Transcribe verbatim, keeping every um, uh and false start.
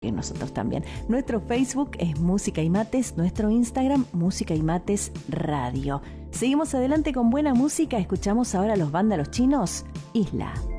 compartir nosotros también. Nuestro Facebook es Música y Mates, nuestro Instagram Música y Mates Radio. Seguimos adelante con buena música, escuchamos ahora a los vándalos chinos, Isla.